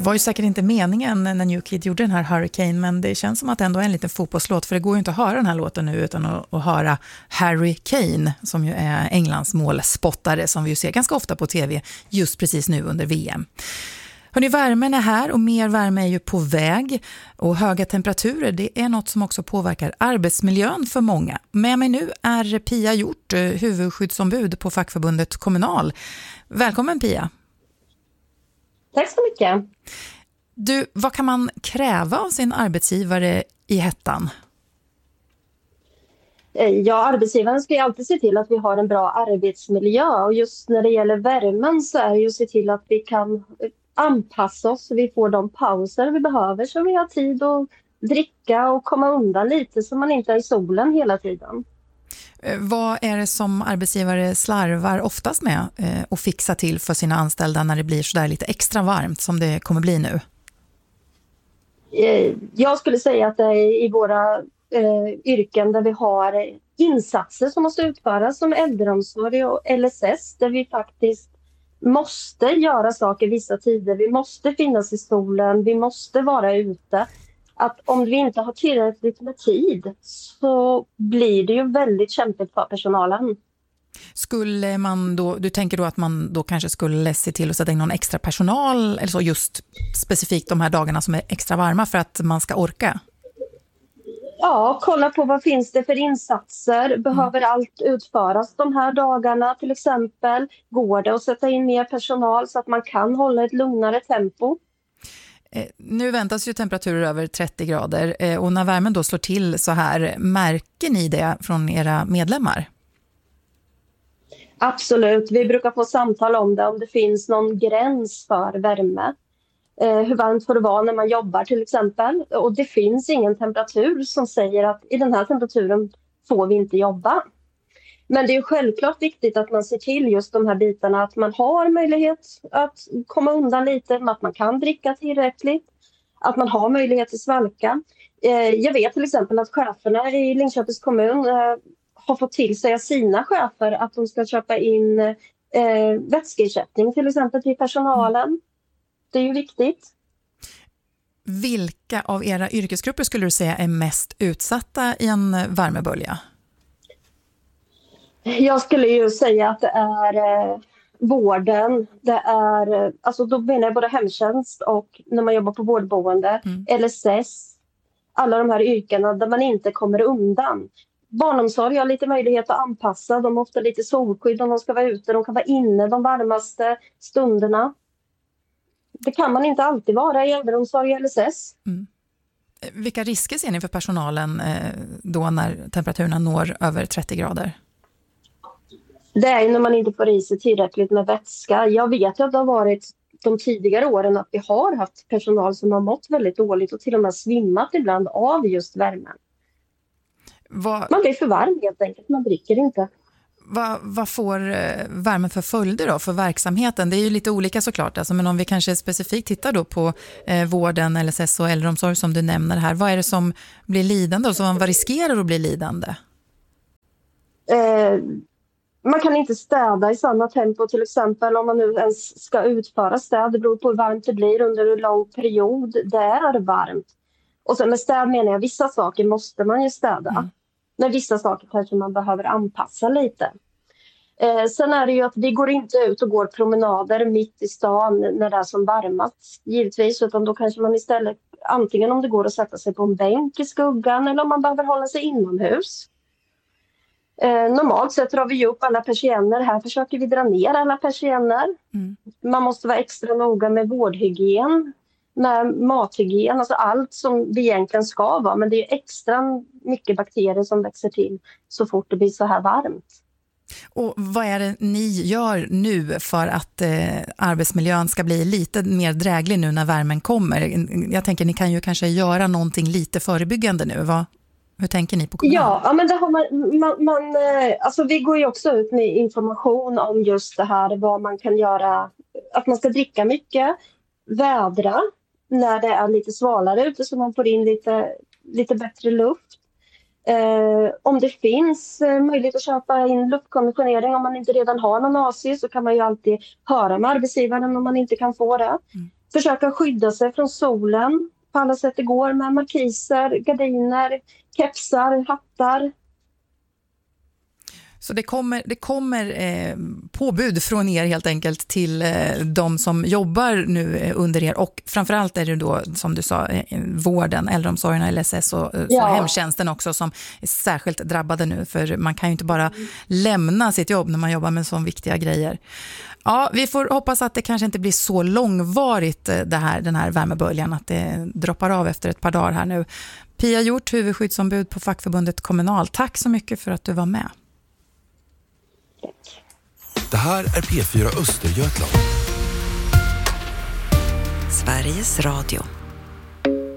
var ju säkert inte meningen när New Kid gjorde den här Hurricane, men det känns som att det ändå är en liten fotbollslåt, för det går ju inte att höra den här låten nu utan att höra Harry Kane, som ju är Englands målspottare som vi ju ser ganska ofta på tv just precis nu under VM. Hörrni, värmen är här och mer värme är ju på väg, och höga temperaturer, det är något som också påverkar arbetsmiljön för många. Med mig nu är Pia Hjort, huvudskyddsombud på fackförbundet Kommunal. Välkommen Pia. Tack så mycket. Du, vad kan man kräva av sin arbetsgivare i hettan? Ja, arbetsgivaren ska ju alltid se till att vi har en bra arbetsmiljö, och just när det gäller värmen så är det ju att se till att vi kan anpassa oss så vi får de pauser vi behöver, så vi har tid att dricka och komma undan lite så man inte är i solen hela tiden. Vad är det som arbetsgivare slarvar oftast med att fixa till för sina anställda när det blir så där lite extra varmt som det kommer bli nu? Jag skulle säga att det är i våra yrken där vi har insatser som måste utföras som äldreomsorg och LSS, där vi faktiskt måste göra saker vissa tider. Vi måste finnas i solen, vi måste vara ute. Att om vi inte har tillräckligt med tid så blir det ju väldigt kämpigt för personalen. Skulle man då, du tänker då att man då kanske skulle se till att sätta in någon extra personal eller så, just specifikt de här dagarna som är extra varma för att man ska orka? Ja, kolla på vad finns det för insatser. Behöver allt utföras de här dagarna till exempel? Går det att sätta in mer personal så att man kan hålla ett lugnare tempo? Nu väntas ju temperaturer över 30 grader och när värmen då slår till så här, märker ni det från era medlemmar? Absolut, vi brukar få samtal om det, om det finns någon gräns för värme. Hur varmt får det vara när man jobbar till exempel? Och det finns ingen temperatur som säger att i den här temperaturen får vi inte jobba. Men det är självklart viktigt att man ser till just de här bitarna, att man har möjlighet att komma undan lite, att man kan dricka tillräckligt, att man har möjlighet till svalka. Jag vet till exempel att cheferna i Linköpings kommun har fått till sig av sina chefer att de ska köpa in vätskeersättning till exempel till personalen. Det är ju viktigt. Vilka av era yrkesgrupper skulle du säga är mest utsatta i en värmebölja? Jag skulle ju säga att det är vården, det är, alltså då menar jag både hemtjänst och när man jobbar på vårdboende, LSS, alla de här yrkena där man inte kommer undan. Barnomsorg har lite möjlighet att anpassa, de har ofta lite solskydd om de ska vara ute, de kan vara inne de varmaste stunderna. Det kan man inte alltid vara i äldreomsorg och LSS. Vilka risker ser ni för personalen då när temperaturerna når över 30 grader? Det är när man inte får i sig tillräckligt med vätska. Jag vet att det har varit de tidigare åren att vi har haft personal som har mått väldigt dåligt och till och med svimmat ibland av just värmen. Man blir för varm helt enkelt, man dricker inte. Vad får värmen för följder då för verksamheten? Det är ju lite olika såklart, alltså, men om vi kanske specifikt tittar då på vården, LSS och äldreomsorg som du nämner här. Vad är det som blir lidande och vad riskerar att bli lidande? Man kan inte städa i samma tempo till exempel om man nu ens ska utföra städ. Det beror på hur varmt det blir under en lång period. Det är varmt. Och sen med städ menar jag vissa saker måste man ju städa. Men vissa saker kanske man behöver anpassa lite. Sen är det ju att vi går inte ut och går promenader mitt i stan när det är som varmast givetvis. Utan då kanske man istället, antingen om det går att sätta sig på en bänk i skuggan eller om man behöver hålla sig inomhus. Normalt sett drar vi upp alla persienner. Här försöker vi dra ner alla persienner. Man måste vara extra noga med vårdhygien, med mathygien, alltså allt som det egentligen ska vara. Men det är extra mycket bakterier som växer till så fort det blir så här varmt. Och vad är det ni gör nu för att arbetsmiljön ska bli lite mer dräglig nu när värmen kommer? Jag tänker ni kan ju kanske göra någonting lite förebyggande nu. Hur tänker ni på kommunen? Ja, men det har man alltså vi går ju också ut med information om just det här, vad man kan göra. Att man ska dricka mycket, vädra när det är lite svalare ute så man får in lite bättre luft. Om det finns möjlighet att köpa in luftkonditionering, om man inte redan har någon AC så kan man ju alltid höra med arbetsgivaren om man inte kan få det. försöka skydda sig från solen på alla sätt det går med markiser, gardiner, kepsar, hattar. Så det kommer påbud från er helt enkelt till de som jobbar nu under er, och framförallt är det då, som du sa, vården, äldreomsorgen, LSS och så hemtjänsten också, som är särskilt drabbade nu, för man kan ju inte bara lämna sitt jobb när man jobbar med så viktiga grejer. Ja, vi får hoppas att det kanske inte blir så långvarigt den här värmeböljan, att det droppar av efter ett par dagar här nu. Pia Hjort, huvudskyddsombud på fackförbundet Kommunal. Tack så mycket för att du var med. Det här är P4 Östergötland. Sveriges Radio.